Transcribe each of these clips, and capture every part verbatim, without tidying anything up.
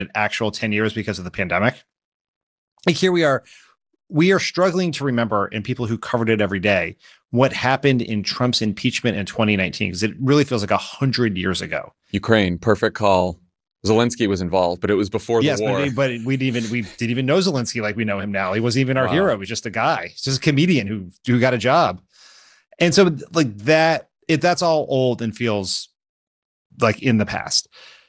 an actual ten years because of the pandemic. Like here we are, we are struggling to remember, and people who covered it every day, what happened in Trump's impeachment in twenty nineteen, because it really feels like a hundred years ago. Ukraine, perfect call. Zelensky was involved, but it was before yes, the war. Yes, but, but we didn't even we didn't even know Zelensky like we know him now. He wasn't even our wow. hero. He was just a guy. He's just a comedian who who got a job. And so like that, if that's all old and feels like in the past.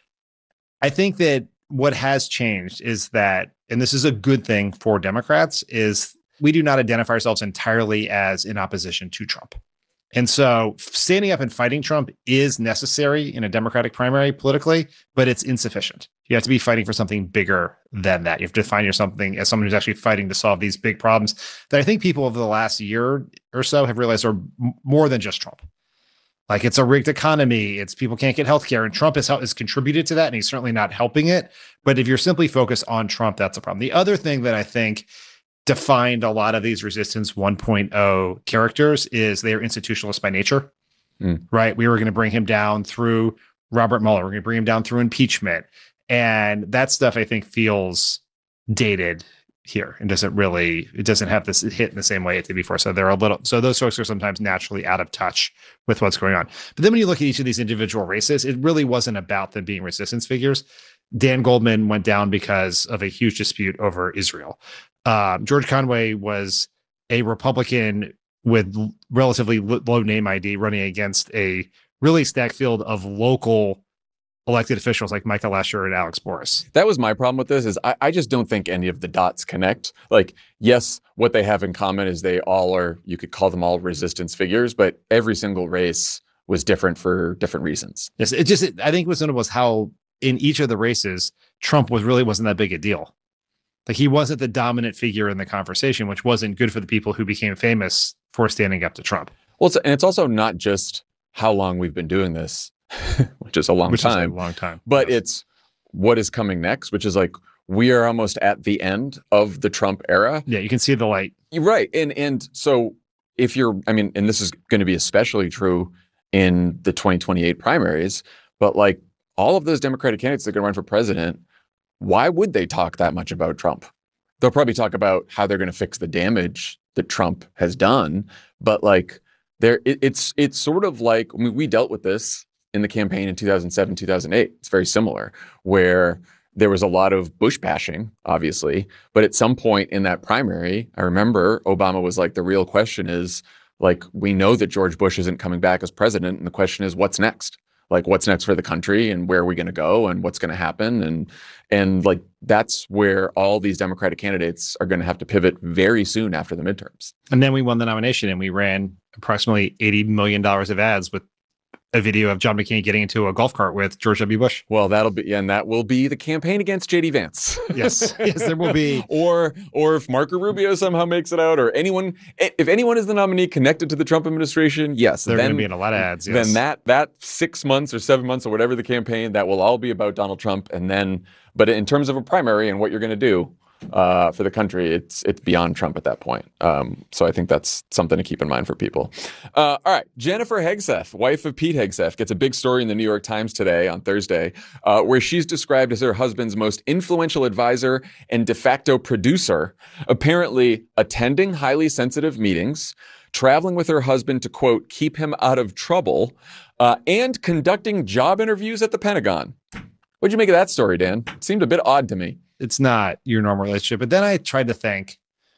I think that what has changed is that, and this is a good thing for Democrats, is we do not identify ourselves entirely as in opposition to Trump. And so standing up and fighting Trump is necessary in a Democratic primary politically, but it's insufficient. You have to be fighting for something bigger than that. You have to define yourself something as someone who's actually fighting to solve these big problems that I think people over the last year or so have realized are m- more than just Trump. Like it's a rigged economy. It's people can't get healthcare, and Trump has, has contributed to that, and he's certainly not helping it. But if you're simply focused on Trump, that's a problem. The other thing that I think defined a lot of these Resistance one point oh characters is they are institutionalist by nature, mm. right? We were going to bring him down through Robert Mueller. We're going to bring him down through impeachment. And that stuff I think feels dated here and doesn't really, it doesn't have this hit in the same way it did before. So they're a little, so those folks are sometimes naturally out of touch with what's going on. But then when you look at each of these individual races, it really wasn't about them being resistance figures. Dan Goldman went down because of a huge dispute over Israel. Um, George Conway was a Republican with relatively low name I D running against a really stacked field of local elected officials like Michael Lasher and Alex Boris. That was my problem with this is I, I just don't think any of the dots connect. Like, yes, what they have in common is they all are, you could call them all resistance figures, but every single race was different for different reasons. Yes, it just, it, I think what's notable was how in each of the races, Trump was really wasn't that big a deal. Like he wasn't the dominant figure in the conversation, which wasn't good for the people who became famous for standing up to Trump. Well, it's, and it's also not just how long we've been doing this, which is a long which time, is a long time, but yes. It's what is coming next, which is like, we are almost at the end of the Trump era. Yeah. You can see the light. You're right. And, and so if you're, I mean, and this is going to be especially true in the twenty twenty-eight primaries, but like all of those Democratic candidates that are going to run for president, why would they talk that much about Trump? They'll probably talk about how they're going to fix the damage that Trump has done. But like there, it, it's it's sort of like, I mean, we dealt with this in the campaign in two thousand seven, two thousand eight. It's very similar, where there was a lot of Bush bashing, obviously. But at some point in that primary, I remember Obama was like, the real question is, like, we know that George Bush isn't coming back as president. And the question is, what's next? Like, what's next for the country, and where are we going to go, and what's going to happen? And, and like, that's where all these Democratic candidates are going to have to pivot very soon after the midterms. And then we won the nomination, and we ran approximately eighty million dollars of ads with a video of John McCain getting into a golf cart with George W. Bush. Well, that'll be, and that will be the campaign against J D Vance. Yes, yes, there will be. or, or if Marco Rubio somehow makes it out, or anyone, if anyone is the nominee connected to the Trump administration, yes, they're going to be in a lot of ads. Yes. Then that that six months or seven months or whatever the campaign, that will all be about Donald Trump. And then, but in terms of a primary and what you're going to do uh, for the country, it's it's beyond Trump at that point. Um, so I think that's something to keep in mind for people. Uh, all right, Jennifer Hegseth, wife of Pete Hegseth, gets a big story in the New York Times today on Thursday, uh, where she's described as her husband's most influential advisor and de facto producer, apparently attending highly sensitive meetings, traveling with her husband to, quote, keep him out of trouble, uh, and conducting job interviews at the Pentagon. What'd you make of that story, Dan? It seemed a bit odd to me. It's not your normal relationship. But then I tried to think,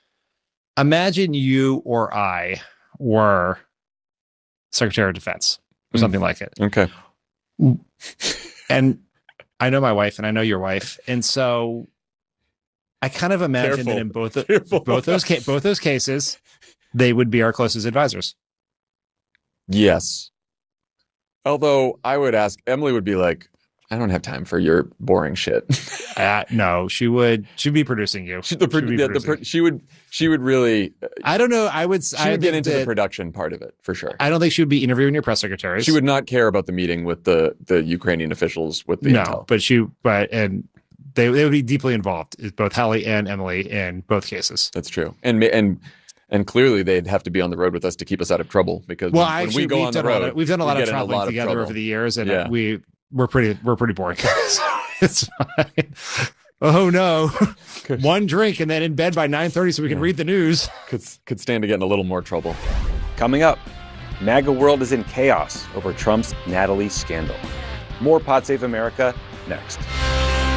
imagine you or I were Secretary of Defense or something mm. like it. Okay. And I know my wife and I know your wife. And so I kind of imagine Careful. that in both, the, both, those ca- both those cases, they would be our closest advisors. Yes. Although I would ask, Emily would be like, I don't have time for your boring shit. uh, no, she would. She'd be producing you. She, the, She'd be the, the, the, she would. She would really. I don't know. I would. She I would get into that, the production part of it for sure. I don't think she would be interviewing your press secretaries. She would not care about the meeting with the the Ukrainian officials with the no, intel. but she. But and they they would be deeply involved. Both Hallie and Emily in both cases. That's true. And and. And clearly, they'd have to be on the road with us to keep us out of trouble, because well, when, actually, when we go on the road, of, we've done a lot of traveling together trouble. over the years, and yeah. we we're pretty we're pretty boring. It's fine. Oh no. One drink and then in bed by nine thirty so we can yeah. read the news. Could, could stand to get in a little more trouble. Coming up, MAGA world is in chaos over Trump's Natalie scandal. More Pod Save America next.